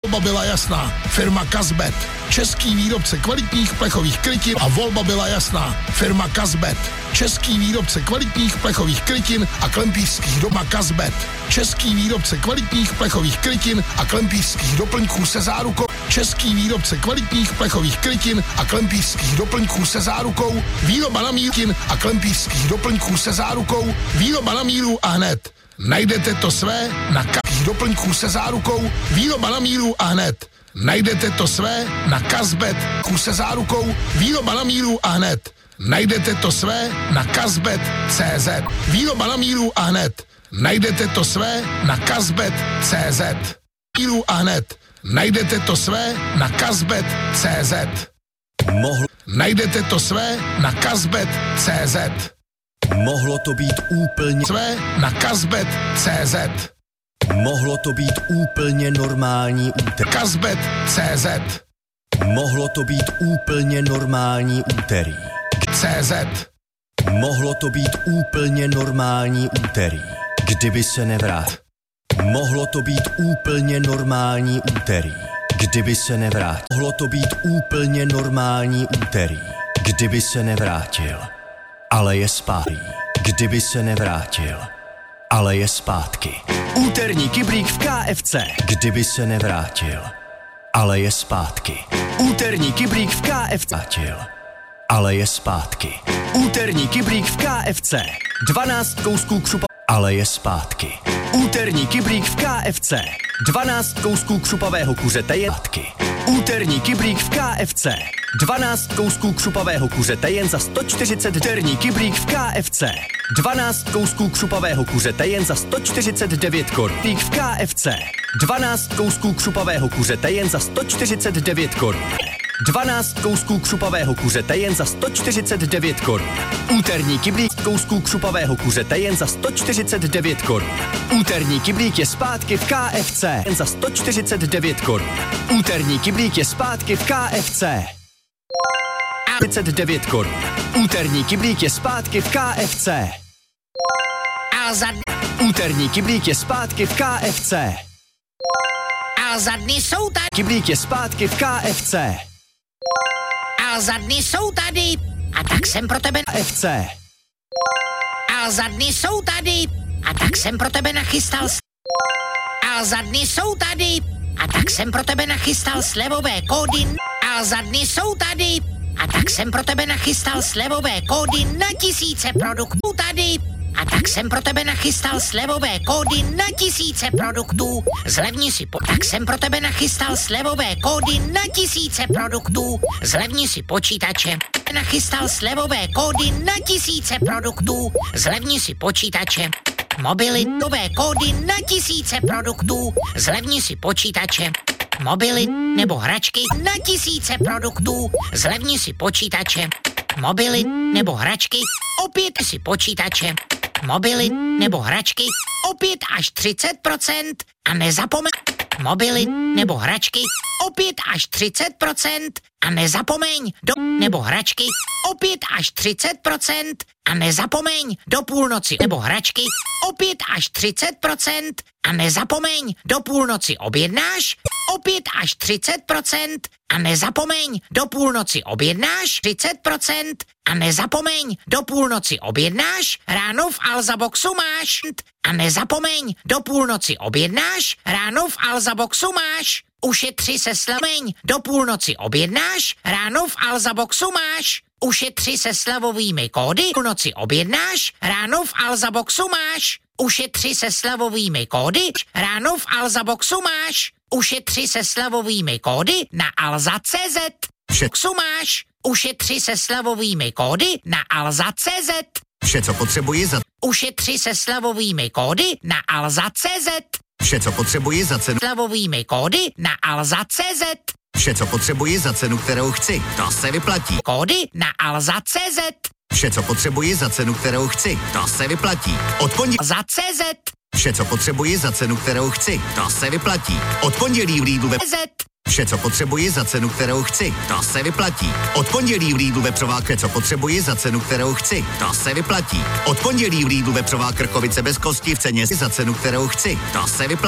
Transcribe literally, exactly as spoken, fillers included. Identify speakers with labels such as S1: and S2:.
S1: Volba byla jasná. Firma Kazbet. Český výrobce kvalitních plechových krytin a volba byla jasná. Firma Kazbet. Český výrobce kvalitních plechových krytin a klempířských doma Kazbet. Český výrobce kvalitních plechových krytin a klempířských doplňků se zárukou. Český výrobce kvalitních plechových krytin a klempířských doplňků se zárukou. Výroba na míru a klempířských doplňků se zárukou. Výroba na míru a hned. Najdete to své na Kazbet doplňků se zárukou. Výroba na míru a hned. Najdete to své na Kazbet se zárukou. Výroba na míru a hned. Najdete to své na Kazbet tečka cé zet. Výroba na míru a hned. Najdete to své na Kazbet tečka cé zet. Míru a hned. Najdete to své na Kazbet tečka cé zet.
S2: Mohl...
S1: Najdete to své na Kazbet tečka cé zet.
S2: Mohlo to být úplně...
S1: Své na Kazbet tečka cé zet.
S2: Mohlo to být úplně normální úterý.
S1: Kazbet tečka cé zet.
S2: Mohlo to být úplně normální úterý.
S1: cé zet.
S2: Mohlo to být úplně normální úterý. Kdyby se nevrátil. Mohlo to být úplně normální úterý. Kdyby se nevrátil. Mohlo to být úplně normální úterý. Kdyby se nevrátil. Ale je zpátky. Kdyby se nevrátil. Ale je zpátky. Úterní kyblík v ká ef cé. Kdyby se nevrátil. Ale je zpátky. Úterní kyblík v ká ef cé. Ale je zpátky. Úterní kyblík v ká ef cé. dvanáct kousků křupa. Ale je zpátky. Úterní kyblík v ká ef cé. dvanáct kousků křupavého kuřete je zpátky. Úterní kyblík v ká ef cé. dvanáct kousků křupavého kuřete jen za sto čtyřicet. Úterní kyblík v ká ef cé. dvanáct kousků křupavého kuřete jen za sto čtyřicet devět korun. Kyblík v ká ef cé. dvanáct kousků křupavého kuřete jen za sto čtyřicet devět korun. dvanáct kousků křupavého kuřete jen za sto čtyřicet devět korun. Úterní kyblík kousků křupavého kuřete jen za sto čtyřicet devět korun. Úterní kyblík je zpátky v ká ef cé jen za sto čtyřicet devět korun. Úterní kyblík je zpátky v ká ef cé. třicet devět korun. Úterní kyblík je zpátky v ká ef cé.
S3: A za...
S2: Úterní kyblík je zpátky v ká ef cé.
S3: A za dny jsou tady.
S2: Kyblík je zpátky v ká ef cé.
S3: A za dny jsou tady. A tak jsem pro tebe...
S2: ká ef cé.
S3: A za dny jsou tady. A tak jsem pro tebe nachystal... A za dny jsou tady. A tak jsem pro tebe nachystal slevové kódy. A za dny jsou tady. A tak jsem pro tebe nachystal slevové kódy na tisíce produktů tady. A tak jsem pro tebe nachystal slevové kódy na tisíce produktů. Zlevni si po... Tak jsem pro tebe nachystal slevové kódy na tisíce produktů. Zlevni si počítače. Nachystal slevové kódy na tisíce produktů. Zlevni si počítače. Mobily, nové kódy na tisíce produktů. Zlevni si počítače. Mobily nebo hračky na tisíce produktů. Zlevni si počítače. Mobily nebo hračky, opět si počítače. Mobily nebo hračky, opět až třicet procent. A nezapomeň. Mobily nebo hračky, opět až třicet procent. A nezapomeň. Do nebo hračky, opět až třicet procent. A nezapomeň. Do půlnoci nebo hračky, opět až třicet procent. A nezapomeň. Do půlnoci objednáš, opět až třicet procent. A nezapomeň. Do půlnoci objednáš třicet procent. A nezapomeň. Do půlnoci objednáš, ráno v Alzaboxu máš. A nezapomeň. Do půlnoci objednáš, ráno v Alzaboxu máš. Ušetři se slameň. Do půlnoci objednáš, ráno v Alzaboxu máš. Ušetři se slavovými kódy. Do půlnoci objednáš, ráno v Alzaboxu máš. Ušetři se slavovými kódy, ráno v Alzaboxu máš. Ušetři se slavovými kódy na alza tečka cé zet. Vše, co máš. Ušetři se slavovými kódy na alza tečka cé zet.
S2: Vše, co potřebuji za...
S3: Ušetři se slavovými kódy na alza tečka cé zet.
S2: Vše, co potřebuji za cenu...
S3: Slavovými kódy na alza tečka cé zet.
S2: Vše, co potřebuji za cenu, kterou chci, to se vyplatí.
S3: Kódy na alza tečka cé zet.
S2: Vše, co potřebuji za cenu, kterou chci, to se vyplatí. Od pondělí...
S3: Alza tečka cé zet.
S2: Vše, co potřebuji za cenu, kterou chci, to se vyplatí. Od pondělí v Lidlu ve... Vše, co potřebuji za cenu, kterou chci, to se vyplatí. Od pondělí v Lidlu vepřová vše, co potřebuji za cenu, kterou chci, to se vyplatí. Od pondělí v Lidlu vepřová krkovice bez kosti v ceně za cenu, kterou chci, to se vyplatí.